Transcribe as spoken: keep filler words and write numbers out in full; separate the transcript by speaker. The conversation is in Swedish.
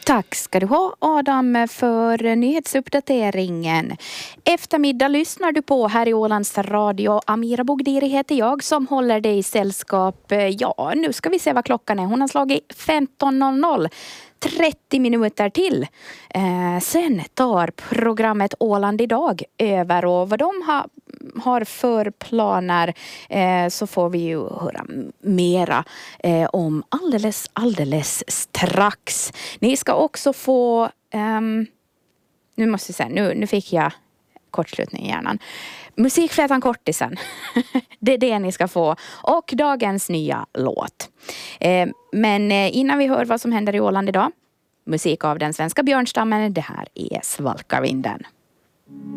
Speaker 1: Tack ska du ha, Adam, för nyhetsuppdateringen. Eftermiddag lyssnar du på här i Ålands Radio. Amira Bogdiri heter jag som håller dig i sällskap. Ja, nu ska vi se vad klockan är. Hon har slagit femton noll noll. trettio minuter till. Eh, sen tar programmet Åland idag över, och vad de har, har för planer eh, så får vi ju höra mera eh, om alldeles, alldeles strax. Ni ska också få, ehm, nu måste jag säga, nu, nu fick jag kortslutning i hjärnan. Musikflätan kortisen. Det är det ni ska få. Och dagens nya låt. Eh, men innan vi hör vad som händer i Åland idag. Musik av den svenska björnstammen. Det här är Svalkavinden.